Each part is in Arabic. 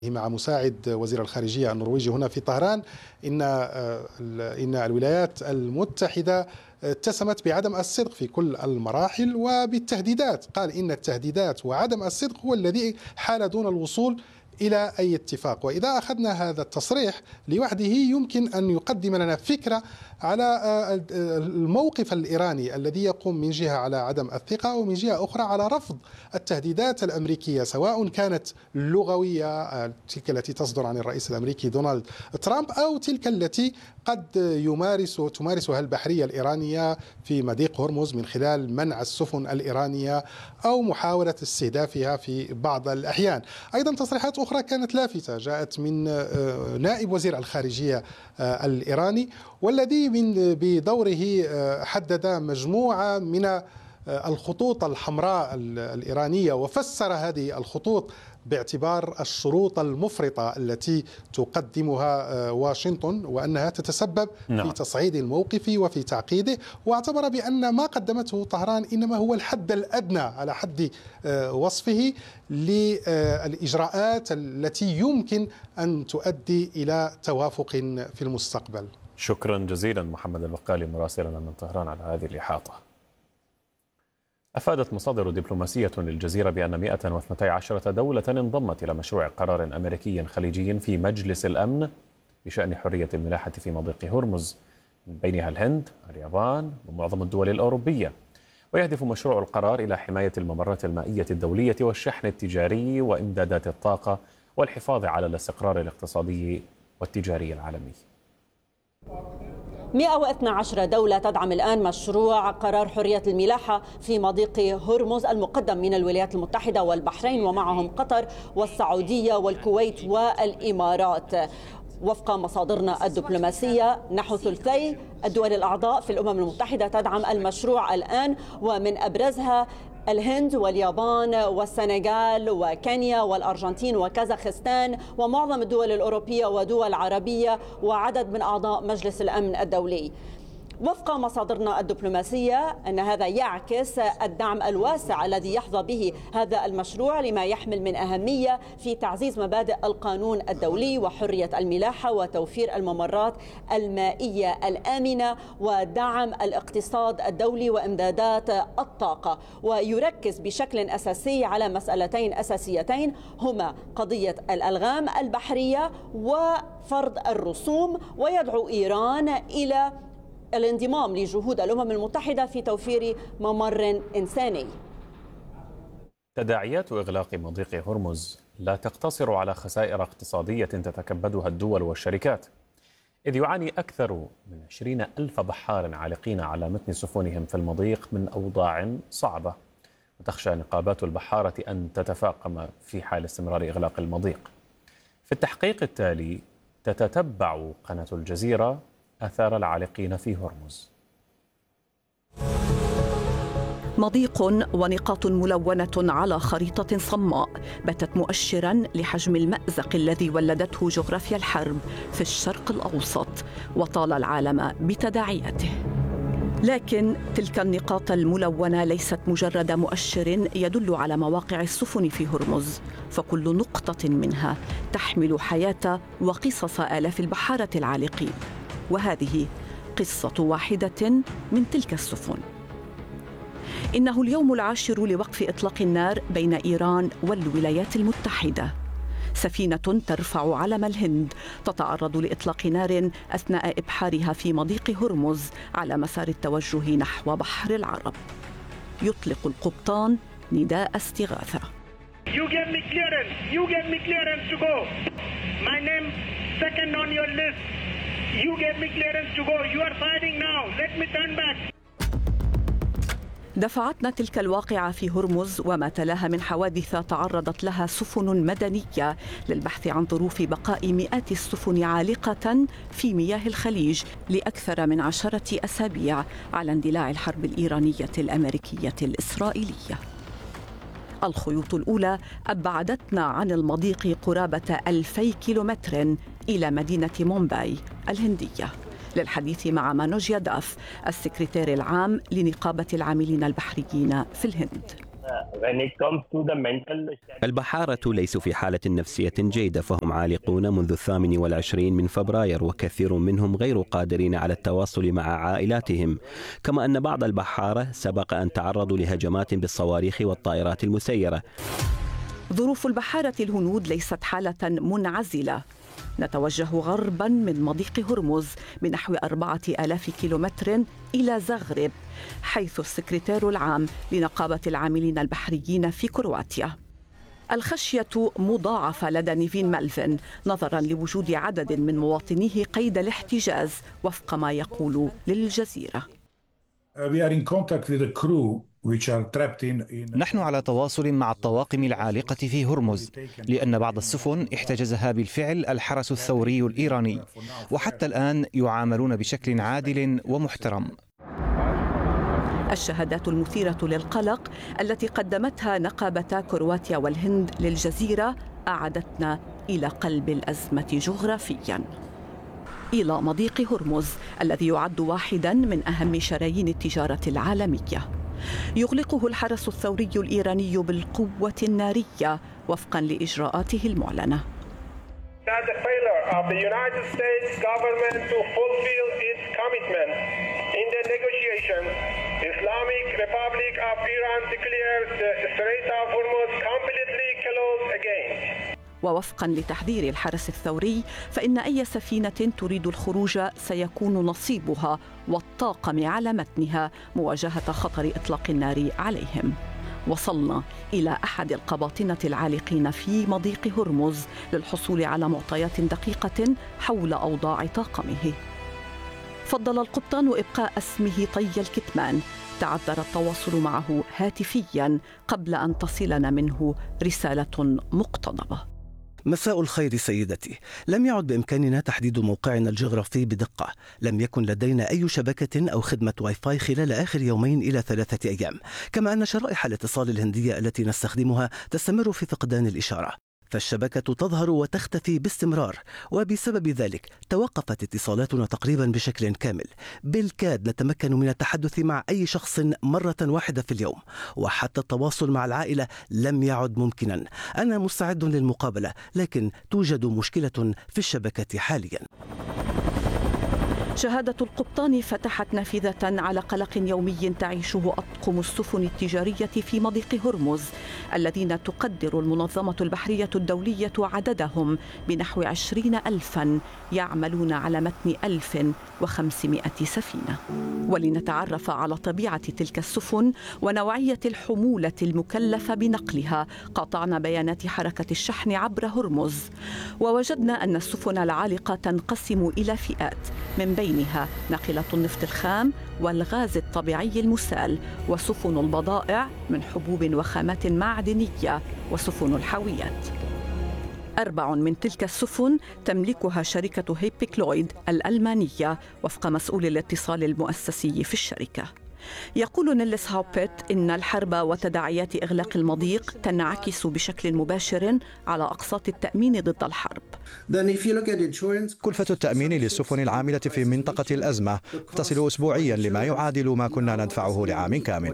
مع مساعد وزير الخارجية النرويجي هنا في طهران إن الولايات المتحدة اتسمت بعدم الصدق في كل المراحل وبالتهديدات. قال إن التهديدات وعدم الصدق هو الذي حال دون الوصول إلى أي اتفاق. وإذا أخذنا هذا التصريح لوحده يمكن أن يقدم لنا فكرة على الموقف الإيراني الذي يقوم من جهة على عدم الثقة ومن جهة أخرى على رفض التهديدات الأمريكية، سواء كانت لغوية تلك التي تصدر عن الرئيس الأمريكي دونالد ترامب أو تلك التي قد تمارسها البحرية الإيرانية في مضيق هرمز من خلال منع السفن الإيرانية أو محاولة استهدافها في بعض الأحيان. أيضا تصريحات أخرى كانت لافتة جاءت من نائب وزير الخارجية الإيراني، والذي بدوره حدد مجموعة من الخطوط الحمراء الإيرانية وفسر هذه الخطوط باعتبار الشروط المفرطة التي تقدمها واشنطن وأنها تتسبب في تصعيد الموقف وفي تعقيده، واعتبر بأن ما قدمته طهران إنما هو الحد الأدنى على حد وصفه للإجراءات التي يمكن أن تؤدي إلى توافق في المستقبل. شكرا جزيلا محمد البقالي مراسلنا من طهران على هذه الإحاطة. أفادت مصادر دبلوماسية للجزيرة بأن 112 دولة انضمت إلى مشروع قرار أمريكي خليجي في مجلس الأمن بشأن حرية الملاحة في مضيق هرمز، من بينها الهند، اليابان ومعظم الدول الأوروبية. ويهدف مشروع القرار إلى حماية الممرات المائية الدولية والشحن التجاري وإمدادات الطاقة والحفاظ على الاستقرار الاقتصادي والتجاري العالمي. 112 دولة تدعم الآن مشروع قرار حرية الملاحة في مضيق هرمز المقدم من الولايات المتحدة والبحرين ومعهم قطر والسعودية والكويت والإمارات. وفق مصادرنا الدبلوماسية نحو ثلثي الدول الأعضاء في الأمم المتحدة تدعم المشروع الآن، ومن أبرزها الهند واليابان والسنغال وكينيا والأرجنتين وكازاخستان ومعظم الدول الأوروبية ودول عربية وعدد من أعضاء مجلس الأمن الدولي. وفق مصادرنا الدبلوماسية أن هذا يعكس الدعم الواسع الذي يحظى به هذا المشروع لما يحمل من أهمية في تعزيز مبادئ القانون الدولي وحرية الملاحة وتوفير الممرات المائية الآمنة ودعم الاقتصاد الدولي وإمدادات الطاقة. ويركز بشكل أساسي على مسألتين أساسيتين هما قضية الألغام البحرية وفرض الرسوم، ويدعو إيران إلى الانضمام لجهود الأمم المتحدة في توفير ممر إنساني. تداعيات إغلاق مضيق هرمز لا تقتصر على خسائر اقتصادية تتكبدها الدول والشركات، إذ يعاني أكثر من 20,000 بحار عالقين على متن سفنهم في المضيق من أوضاع صعبة، وتخشى نقابات البحارة أن تتفاقم في حال استمرار إغلاق المضيق. في التحقيق التالي تتتبع قناة الجزيرة آثار العالقين في هرمز. مضيق ونقاط ملونة على خريطة صماء باتت مؤشراً لحجم المأزق الذي ولدته جغرافيا الحرب في الشرق الأوسط وطال العالم بتداعياته. لكن تلك النقاط الملونة ليست مجرد مؤشر يدل على مواقع السفن في هرمز، فكل نقطة منها تحمل حياة وقصص آلاف البحارة العالقين، وهذه قصة واحدة من تلك السفن. إنه اليوم العاشر لوقف إطلاق النار بين إيران والولايات المتحدة. سفينة ترفع علم الهند تتعرض لإطلاق نار أثناء إبحارها في مضيق هرمز على مسار التوجه نحو بحر العرب. يطلق القبطان نداء استغاثة. You give me clearance to go. My name second on your list. You gave me clearance to go. You are fighting now. Let me turn back. دفعتنا تلك الواقعة في هرمز وما تلاها من حوادث تعرضت لها سفن مدنية للبحث عن ظروف بقاء مئات السفن عالقة في مياه الخليج لأكثر من 10 أسابيع على اندلاع الحرب الإيرانية الأمريكية الإسرائيلية. الخيوط الأولى أبعدتنا عن المضيق قرابة 2000 كيلومتر إلى مدينة مومباي الهندية للحديث مع مانوج ياداف السكرتير العام لنقابة العاملين البحريين في الهند. البحارة ليسوا في حالة نفسية جيدة، فهم عالقون منذ 28 من فبراير، وكثير منهم غير قادرين على التواصل مع عائلاتهم، كما أن بعض البحارة سبق أن تعرضوا لهجمات بالصواريخ والطائرات المسيرة. ظروف البحارة الهنود ليست حالة منعزلة. نتوجه غرباً من مضيق هرمز بنحو 4000 كيلومتر إلى زغرب، حيث السكرتير العام لنقابة العاملين البحريين في كرواتيا. الخشية مضاعفة لدى نيفين مالفين نظراً لوجود عدد من مواطنيه قيد الاحتجاز، وفق ما يقول للجزيرة. نحن على تواصل مع الطواقم العالقة في هرمز، لأن بعض السفن احتجزها بالفعل الحرس الثوري الإيراني، وحتى الآن يعاملون بشكل عادل ومحترم. الشهادات المثيرة للقلق التي قدمتها نقابتا كرواتيا والهند للجزيرة أعادتنا إلى قلب الأزمة جغرافياً، إلى مضيق هرمز الذي يعد واحداً من أهم شرايين التجارة العالمية. يغلقه الحرس الثوري الإيراني بالقوة النارية وفقاً لإجراءاته المعلنة. Islamic Republic of Iran declares the Strait of Hormuz completely closed again. ووفقاً لتحذير الحرس الثوري، فإن أي سفينة تريد الخروج سيكون نصيبها والطاقم على متنها مواجهة خطر إطلاق النار عليهم. وصلنا إلى أحد القباطنة العالقين في مضيق هرمز للحصول على معطيات دقيقة حول أوضاع طاقمه. فضل القبطان إبقاء اسمه طي الكتمان. تعذر التواصل معه هاتفياً قبل أن تصلنا منه رسالة مقتضبة. مساء الخير سيدتي. لم يعد بإمكاننا تحديد موقعنا الجغرافي بدقة. لم يكن لدينا أي شبكة أو خدمة واي فاي خلال آخر 2 إلى 3 أيام، كما أن شرائح الاتصال الهندية التي نستخدمها تستمر في فقدان الإشارة، فالشبكة تظهر وتختفي باستمرار، وبسبب ذلك توقفت اتصالاتنا تقريبا بشكل كامل. بالكاد نتمكن من التحدث مع أي شخص مرة واحدة في اليوم، وحتى التواصل مع العائلة لم يعد ممكنا. أنا مستعد للمقابلة، لكن توجد مشكلة في الشبكة حاليا. شهادة القبطان فتحت نافذة على قلق يومي تعيشه أطقم السفن التجارية في مضيق هرمز، الذين تقدر المنظمة البحرية الدولية عددهم بنحو 20,000 يعملون على متن 1500 سفينة. ولنتعرف على طبيعة تلك السفن ونوعية الحمولة المكلفة بنقلها، قاطعنا بيانات حركة الشحن عبر هرمز، ووجدنا أن السفن العالقة تنقسم إلى فئات، من بينها ناقلة النفط الخام والغاز الطبيعي المسال، وسفن البضائع من حبوب وخامات معدنية، وسفن الحاويات. 4 من تلك السفن تملكها شركة هيبيكلويد الألمانية وفق مسؤول الاتصال المؤسسي في الشركة. يقول نيلس هاوبيت إن الحرب وتداعيات إغلاق المضيق تنعكس بشكل مباشر على أقساط التأمين ضد الحرب. كلفة التأمين للسفن العاملة في منطقة الأزمة تصل أسبوعيا، لما يعادل ما كنا ندفعه لعام كامل.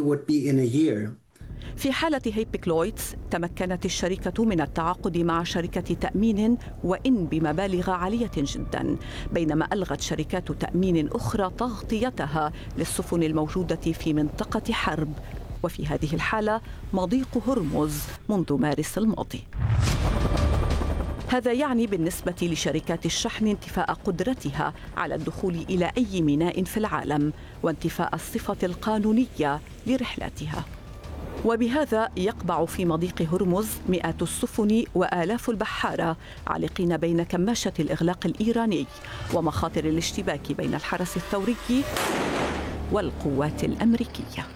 في حالة هيبيكلويدز تمكنت الشركة من التعاقد مع شركة تأمين، وإن بمبالغ عالية جدا، بينما ألغت شركات تأمين أخرى تغطيتها للسفن الموجودة في منطقة حرب، وفي هذه الحالة مضيق هرمز منذ مارس الماضي. هذا يعني بالنسبة لشركات الشحن انتفاء قدرتها على الدخول إلى أي ميناء في العالم، وانتفاء الصفة القانونية لرحلاتها. وبهذا يقبع في مضيق هرمز مئات السفن وآلاف البحارة عالقين بين كماشة الإغلاق الإيراني ومخاطر الاشتباك بين الحرس الثوري والقوات الأمريكية.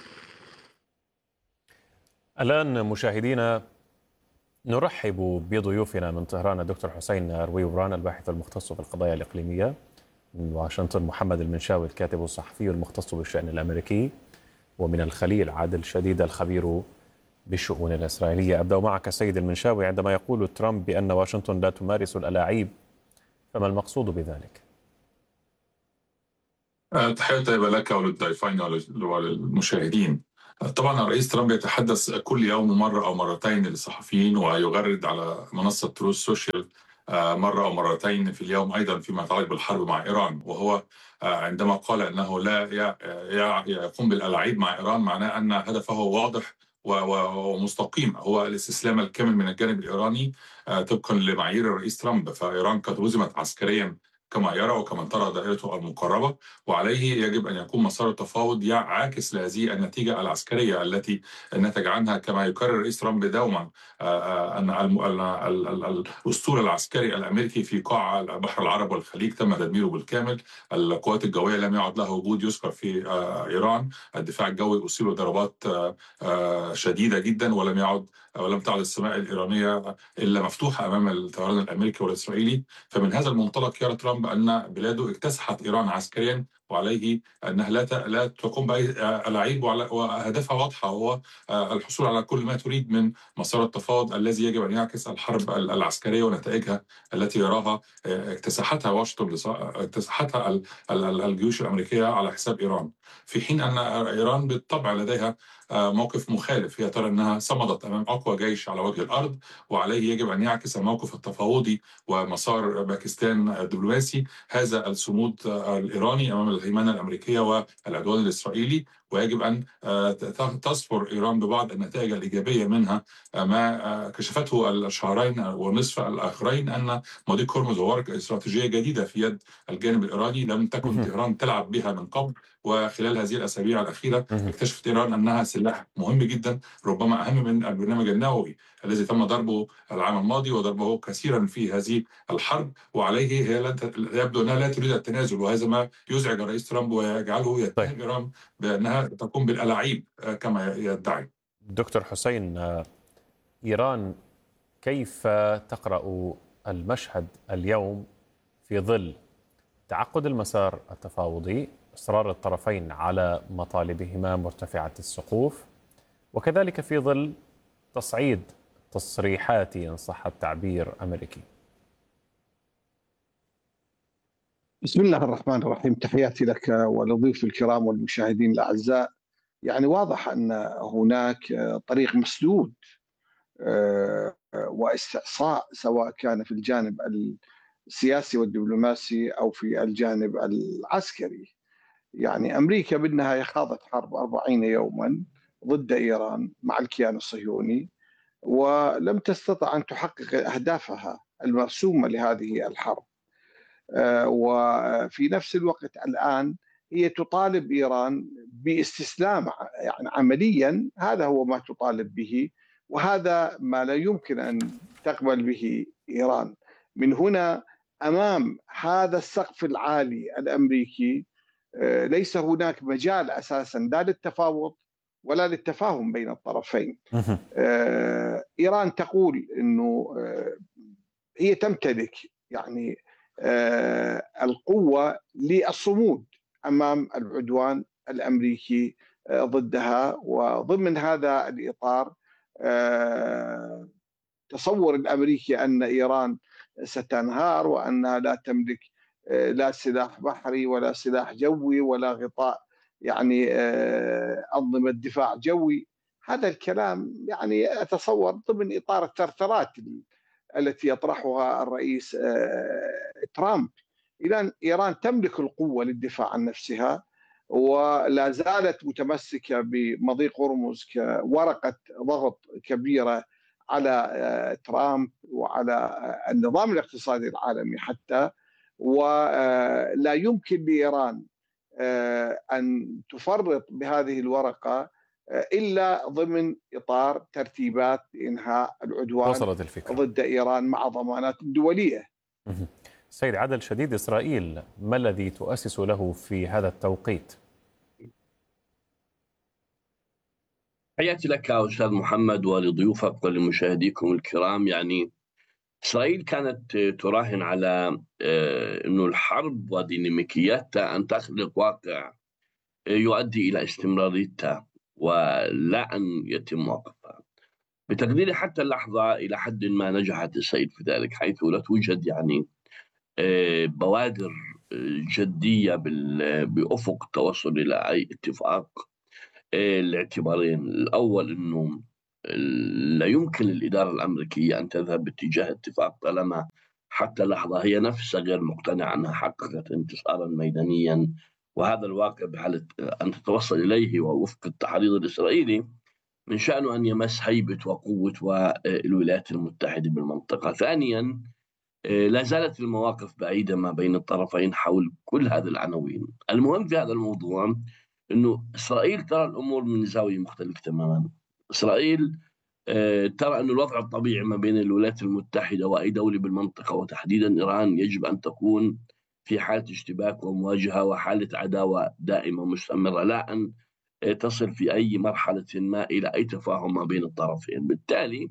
الآن مشاهدينا نرحب بضيوفنا من طهران الدكتور حسين رويوران الباحث المختص في القضايا الإقليمية، من واشنطن محمد المنشاوي الكاتب الصحفي المختص بالشأن الأمريكي، ومن الخليل عادل شديد الخبير بالشؤون الإسرائيلية. أبدأ معك سيد المنشاوي. عندما يقول ترامب بأن واشنطن لا تمارس الألاعيب، فما المقصود بذلك؟ تحية طيبة لك وللضيفين وللمشاهدين. طبعا الرئيس ترامب يتحدث كل يوم مرة أو مرتين للصحفيين، ويغرد على منصة تروث سوشيال مرة أو مرتين في اليوم أيضا فيما يتعلق بالحرب مع إيران. وهو عندما قال أنه لا يقوم بالألاعيب مع إيران، معناه أن هدفه واضح ومستقيم، هو الاستسلام الكامل من الجانب الإيراني طبقا لمعايير الرئيس ترامب. فإيران قد هزمت عسكريا كما يرى وكما ترى دائرته المقربة، وعليه يجب أن يكون مسار التفاوض عاكس لهذه النتيجة العسكرية التي نتج عنها، كما يكرر الرئيس ترامب دوما أن الأسطول العسكري الأمريكي في قاع البحر العربي والخليج تم تدميره بالكامل. القوات الجوية لم يعد لها وجود يذكر في إيران. الدفاع الجوي أصيب ضربات شديدة جدا، ولم تعد السماء الإيرانية إلا مفتوحة أمام الطيران الأمريكي والإسرائيلي. فمن هذا المنطلق يرى ترامب أن بلاده اكتسحت إيران عسكريا، وعليه أنها لا تقوم بأي ألاعيب، وهدفها واضحة، هو الحصول على كل ما تريد من مسار التفاوض الذي يجب أن يعكس الحرب العسكرية ونتائجها التي يراها اكتسحتها واشنطن، اكتسحتها الجيوش الأمريكية على حساب إيران، في حين أن إيران بالطبع لديها موقف مخالف. هي ترى أنها صمدت أمام أقوى جيش على وجه الأرض، وعليه يجب أن يعكس الموقف التفاوضي ومسار باكستان الدبلوماسي هذا الصمود الإيراني أمام الهيمنة الأمريكية والعدوان الإسرائيلي. ويجب أن تصفر إيران ببعض النتائج الإيجابية منها، ما كشفته الشهرين ونصف الآخرين أن مضيق هرمز هو ورقة استراتيجية جديدة في يد الجانب الإيراني لم تكن طهران تلعب بها من قبل. وخلال هذه الأسابيع الأخيرة اكتشفت إيران أنها سلاح مهم جدا، ربما أهم من البرنامج النووي الذي تم ضربه العام الماضي وضربه كثيرا في هذه الحرب. وعليه هي يبدو أنها لا تريد التنازل، وهذا ما يزعج الرئيس ترامب ويجعله يتهم إيران بأنها تقوم بالألاعيب كما يدعي. دكتور حسين، إيران كيف تقرأ المشهد اليوم في ظل تعقد المسار التفاوضي، إصرار الطرفين على مطالبهما مرتفعة السقوف، وكذلك في ظل تصعيد تصريحات إن صح التعبير أمريكي؟ بسم الله الرحمن الرحيم، تحياتي لك ولضيوف الكرام والمشاهدين الأعزاء. يعني واضح أن هناك طريق مسدود واستعصاء، سواء كان في الجانب السياسي والدبلوماسي أو في الجانب العسكري. يعني أمريكا بالنهاية خاضت حرب 40 يوما ضد إيران مع الكيان الصهيوني، ولم تستطع أن تحقق أهدافها المرسومة لهذه الحرب. وفي نفس الوقت الآن هي تطالب إيران باستسلام، يعني عمليا هذا هو ما تطالب به، وهذا ما لا يمكن أن تقبل به إيران. من هنا أمام هذا السقف العالي الأمريكي ليس هناك مجال أساسا لا للتفاوض ولا للتفاهم بين الطرفين. إيران تقول أنه هي تمتلك يعني القوة للصمود أمام العدوان الأمريكي ضدها، وضمن هذا الإطار تصور الأمريكي أن إيران ستنهار وأنها لا تملك لا سلاح بحري ولا سلاح جوي ولا غطاء يعني أنظمة دفاع جوي. هذا الكلام يعني أتصور ضمن إطار الترترات التي يطرحها الرئيس ترامب. إذن إيران تملك القوة للدفاع عن نفسها، ولا زالت متمسكة بمضيق هرمز كورقة ضغط كبيرة على ترامب وعلى النظام الاقتصادي العالمي حتى، ولا يمكن لإيران أن تفرط بهذه الورقة إلا ضمن إطار ترتيبات إنهاء العدوان ضد إيران مع ضمانات دولية. سيد عدل، شديد إسرائيل ما الذي تؤسس له في هذا التوقيت؟ حياتي لك أستاذ محمد ولضيوفك ولمشاهديكم الكرام. يعني إسرائيل كانت تراهن على أنه الحرب وديناميكياتها أن تخلق واقع يؤدي إلى استمراريتها ولا أن يتم وقفها. بتقديري حتى اللحظة إلى حد ما نجحت إسرائيل في ذلك، حيث لا توجد يعني بوادر جدية بأفق التوصل إلى أي اتفاق. الاعتبارين. الأول أنه لا يمكن للإدارة الأمريكية أن تذهب باتجاه اتفاق طالما حتى لحظة هي نفسها غير مقتنعة أنها حققت انتصارا ميدانيا، وهذا الواقع بحالة أن تتوصل إليه ووفق التحريض الإسرائيلي من شأنه أن يمس هيبة وقوة الولايات المتحدة بالمنطقة. ثانيا، لا زالت المواقف بعيدة ما بين الطرفين حول كل هذه العناوين. المهم في هذا الموضوع أنه إسرائيل ترى الأمور من زاوية مختلفة تماما. إسرائيل ترى أن الوضع الطبيعي ما بين الولايات المتحدة وأي دولة بالمنطقة وتحديدا إيران يجب أن تكون في حالة اشتباك ومواجهة وحالة عداوة دائمة مستمرة، لا أن تصل في أي مرحلة ما إلى أي تفاهم ما بين الطرفين. بالتالي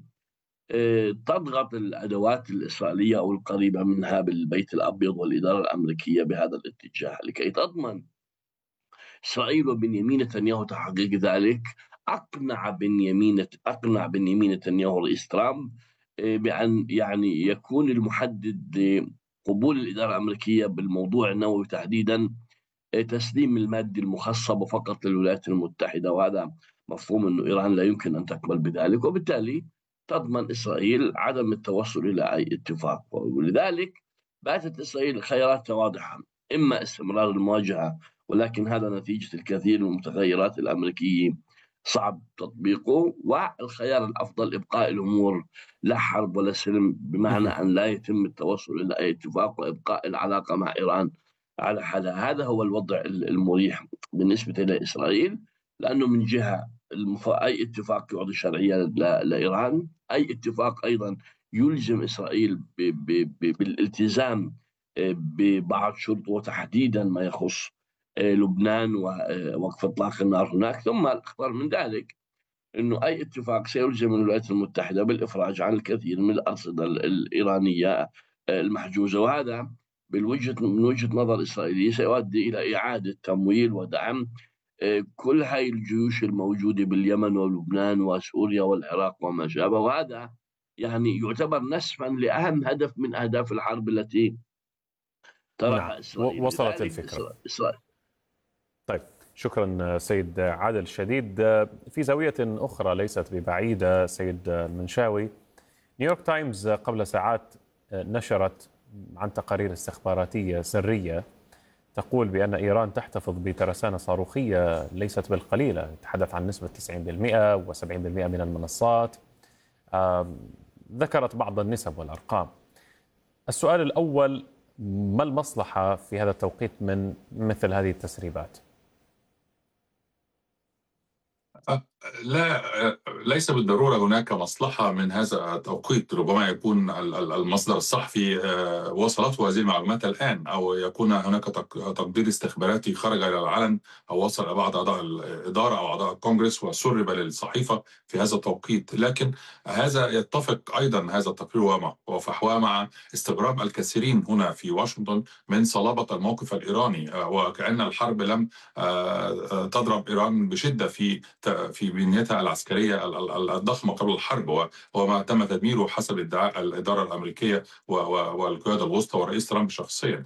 تضغط الأدوات الإسرائيلية أو القريبة منها بالبيت الأبيض والإدارة الأمريكية بهذا الاتجاه لكي تضمن إسرائيل وبنيامين نتنياهو تحقيق ذلك. أقنع بنيامين نتنياهو رئيس ترامب بأن يعني يكون المحدد لقبول الإدارة الأمريكية بالموضوع النووي تحديدا تسليم المادة المخصبة فقط للولايات المتحدة، وهذا مفهوم أن إيران لا يمكن أن تقبل بذلك، وبالتالي تضمن إسرائيل عدم التوصل إلى أي اتفاق. ولذلك باتت إسرائيل خياراتها واضحة: إما استمرار المواجهة، ولكن هذا نتيجة الكثير من المتغيرات الأمريكية صعب تطبيقه، والخيار الأفضل إبقاء الأمور لا حرب ولا سلم، بمعنى أن لا يتم التوصل إلى أي اتفاق وإبقاء العلاقة مع إيران على حالها. هذا هو الوضع المريح بالنسبة لإسرائيل، لأنه من جهة أي اتفاق يعطي شرعية لإيران، أي اتفاق أيضا يلزم إسرائيل بالالتزام ببعض شروط وتحديدا ما يخص لبنان ووقف إطلاق النار هناك. ثم الأخطر من ذلك أنه أي اتفاق سيلزم الولايات المتحدة بالإفراج عن الكثير من الأرصدة الإيرانية المحجوزة، وهذا من وجهة نظر إسرائيلية سيؤدي إلى إعادة تمويل ودعم كل هاي الجيوش الموجودة باليمن ولبنان وسوريا والعراق وما شابه، وهذا يعني يعتبر نسفا لأهم هدف من أهداف الحرب التي طرحها إسرائيل. وصلت الفكرة. طيب، شكرا سيد عادل شديد. في زاوية أخرى ليست ببعيدة سيد المنشاوي، نيويورك تايمز قبل ساعات نشرت عن تقارير استخباراتية سرية تقول بأن إيران تحتفظ بترسانة صاروخية ليست بالقليلة، تحدث عن نسبة 90% و70% من المنصات، ذكرت بعض النسب والأرقام. السؤال الأول: ما المصلحة في هذا التوقيت من مثل هذه التسريبات؟ لا، ليس بالضرورة هناك مصلحة من هذا التوقيت. ربما يكون المصدر الصحفي وصلته هذه المعلومات الآن، أو يكون هناك تقدير استخباراتي خرج إلى العلن أو وصل إلى بعض أعضاء الإدارة أو أعضاء الكونغرس وسرب للصحيفة في هذا التوقيت. لكن هذا يتفق أيضا هذا التقرير وفحواه مع استغراب الكثيرين هنا في واشنطن من صلابة الموقف الإيراني، وكأن الحرب لم تضرب إيران بشدة في بنيتها العسكرية الضخمة قبل الحرب، وما تم تدميره حسب ادعاء الإدارة الأمريكية والقيادة الوسطى ورئيس ترامب شخصيا.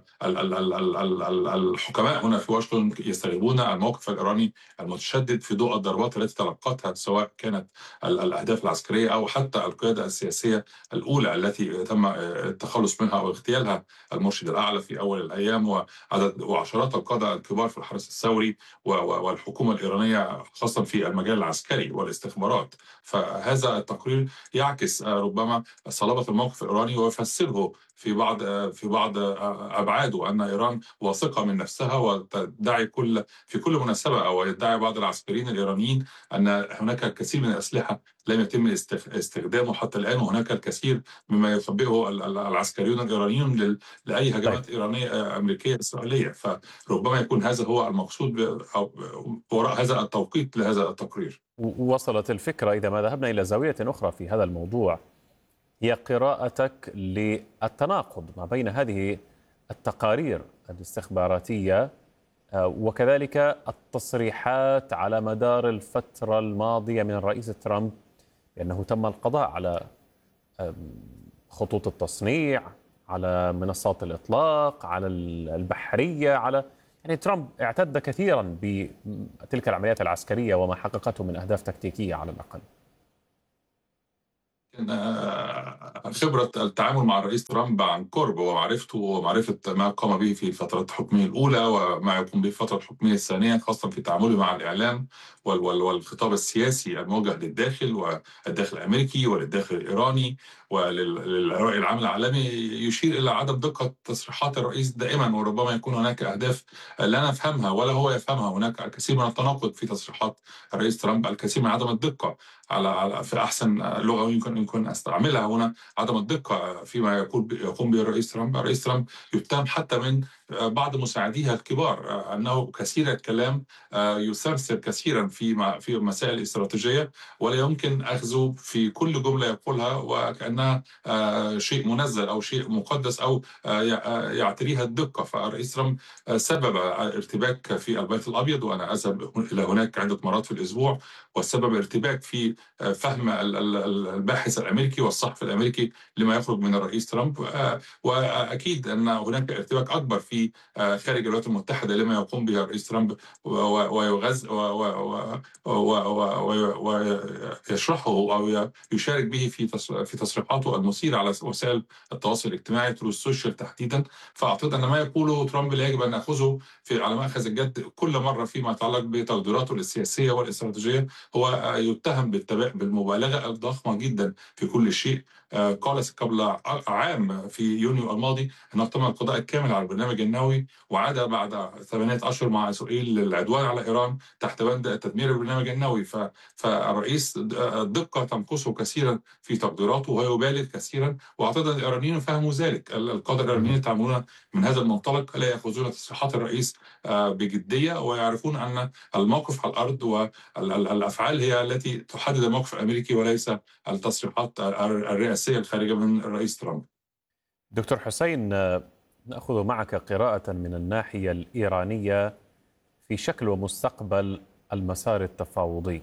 فالحكماء هنا في واشنطن يستغربون الموقف الإيراني المتشدد في ضوء الضربات التي تلقتها، سواء كانت الأهداف العسكرية أو حتى القيادة السياسية الأولى التي تم التخلص منها واغتيالها المرشد الأعلى في أول الأيام، وعشرات القادة الكبار في الحرس الثوري والحكومة الإيرانية خاصة في المجال العسكري والاستخبارات. فهذا التقرير يعكس ربما صلابة الموقف الإيراني ويفسره في بعض أبعاده، أن إيران واثقة من نفسها وتدعي في كل مناسبة، أو يدعي بعض العسكريين الإيرانيين أن هناك الكثير من الأسلحة لم يتم استخدامه حتى الآن، وهناك الكثير مما يخبئه العسكريون الإيرانيون لأي هجمات إيرانية أمريكية إسرائيلية. فربما يكون هذا هو المقصود وراء هذا التوقيت لهذا التقرير. وصلت الفكرة. إذا ما ذهبنا إلى زاوية أخرى في هذا الموضوع، هي قراءتك للتناقض ما بين هذه التقارير الاستخباراتية وكذلك التصريحات على مدار الفترة الماضية من الرئيس ترامب بأنه تم القضاء على خطوط التصنيع، على منصات الإطلاق، على البحرية، على يعني ترامب اعتد كثيرا بتلك العمليات العسكرية وما حققته من أهداف تكتيكية على الأقل. خبرة التعامل مع الرئيس ترامب عن قرب ومعرفته ومعرفة ما قام به في فترة حكمه الأولى وما يقوم به في فترة حكمه الثانية، خاصة في تعامله مع الإعلام والخطاب السياسي الموجه للداخل والداخل الأمريكي وللداخل الإيراني وللرأي العام العالمي، يشير إلى عدم دقة تصريحات الرئيس دائما، وربما يكون هناك أهداف لا نفهمها ولا هو يفهمها. هناك الكثير من التناقض في تصريحات الرئيس ترامب، الكثير من عدم الدقة على في أحسن لغة يمكن أستعملها هنا، عدم الدقة فيما يقوم به الرئيس ترامب. الرئيس ترامب يتهم حتى من بعض مساعديه الكبار أنه كثير الكلام، يسرسل كثيرا في مسائل استراتيجية، ولا يمكن أخذه في كل جملة يقولها وكأنها شيء منزل أو شيء مقدس أو يعتريها الدقة. فالرئيس ترامب سبب ارتباك في البيت الأبيض، وأنا أذهب إلى هناك عدة مرات في الأسبوع، والسبب ارتباك في فهم الباحث الأمريكي والصحفي الأمريكي لما يخرج من الرئيس ترامب. وأكيد أن هناك ارتباك أكبر في خارج الولايات المتحدة لما يقوم به الرئيس ترامب ويشرحه أو يشارك به في تصريحاته المثيرة على وسائل التواصل الاجتماعي ترو السوشيال تحديدا. فأعتقد أن ما يقوله ترامب لا يجب أن نأخذه على مأخذ الجد كل مرة فيما يتعلق بتقديراته السياسية والاستراتيجية. هو يتهم بالمبالغة الضخمة جدا في كل شيء. قال قبل عام في يونيو الماضي أنه تم القضاء الكامل على البرنامج النووي، وعاد بعد 8 أشهر مع إسرائيل للعدوان على إيران تحت بند تدمير البرنامج النووي. فالرئيس دقة تنقصه كثيرا في تقديراته وهو يبالغ كثيرا، وأعتقد أن الإيرانيين فهموا ذلك. القادة الإيرانيين يتعاملون من هذا المنطلق، لا يأخذون تصريحات الرئيس بجدية، ويعرفون أن الموقف على الأرض والأفعال هي التي تحدد الموقف الأمريكي وليس التصريحات الرئاسية الخارجة من الرئيس ترامب. دكتور حسين، نأخذ معك قراءة من الناحية الإيرانية في شكل ومستقبل المسار التفاوضي.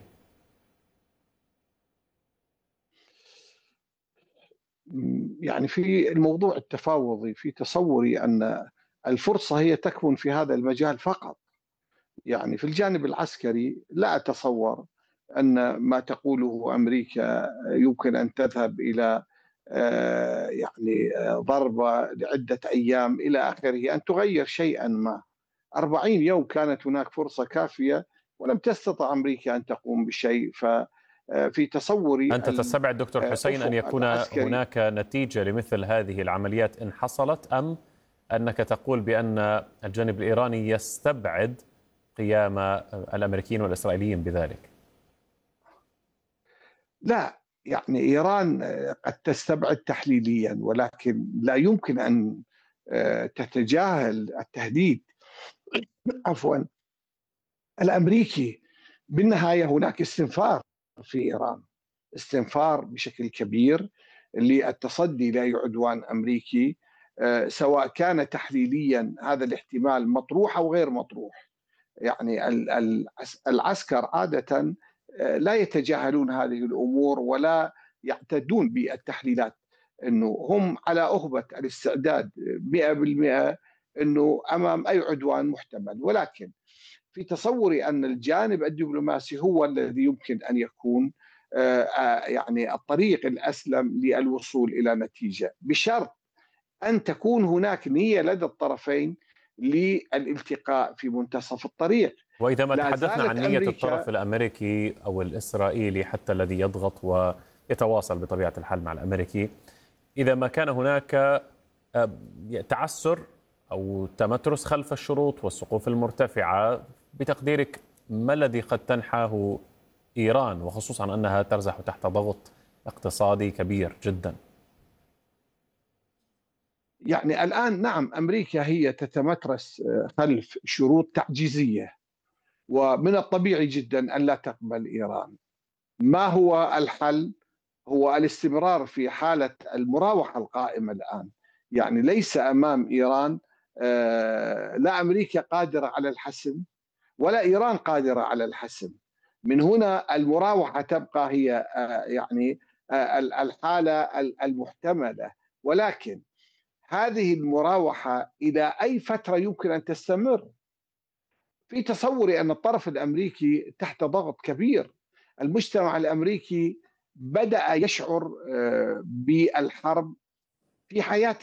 يعني في الموضوع التفاوضي، في تصوري أن الفرصة هي تكمن في هذا المجال فقط. يعني في الجانب العسكري لا أتصور أن ما تقوله أمريكا يمكن أن تذهب إلى يعني ضربة لعدة أيام إلى آخره أن تغير شيئا ما. 40 يوم كانت هناك فرصة كافية ولم تستطع أمريكا أن تقوم بشيء. ففي تصوري أنت تستبعد دكتور حسين أن يكون هناك نتيجة لمثل هذه العمليات إن حصلت، أم أنك تقول بأن الجانب الإيراني يستبعد قيام الأمريكيين والإسرائيليين بذلك؟ لا، يعني إيران قد تستبعد تحليليا، ولكن لا يمكن أن تتجاهل التهديد الأمريكي. بالنهاية هناك استنفار في إيران، استنفار بشكل كبير للتصدي لأي عدوان أمريكي، سواء كان تحليليا هذا الاحتمال مطروح أو غير مطروح. يعني العسكر عادة لا يتجاهلون هذه الأمور ولا يعتدون بالتحليلات، أنه هم على أهبة الاستعداد 100% أنه أمام أي عدوان محتمل. ولكن في تصوري أن الجانب الدبلوماسي هو الذي يمكن أن يكون يعني الطريق الأسلم للوصول إلى نتيجة، بشرط أن تكون هناك نية لدى الطرفين للالتقاء في منتصف الطريق. وإذا ما تحدثنا عن نية الطرف الأمريكي أو الإسرائيلي حتى الذي يضغط ويتواصل بطبيعة الحال مع الأمريكي، إذا ما كان هناك تعسر أو تمترس خلف الشروط والسقوف المرتفعة، بتقديرك ما الذي قد تنحاه إيران، وخصوصا أنها ترزح تحت ضغط اقتصادي كبير جدا؟ يعني الآن نعم، أمريكا هي تتمترس خلف شروط تعجيزية، ومن الطبيعي جدا أن لا تقبل إيران. ما هو الحل؟ هو الاستمرار في حالة المراوحة القائمة الآن. يعني ليس أمام إيران، لا أمريكا قادرة على الحسم ولا إيران قادرة على الحسم. من هنا المراوحة تبقى هي يعني الحالة المحتملة، ولكن هذه المراوحة إلى أي فترة يمكن أن تستمر؟ في تصوري أن الطرف الأمريكي تحت ضغط كبير. المجتمع الأمريكي بدأ يشعر بالحرب في حياته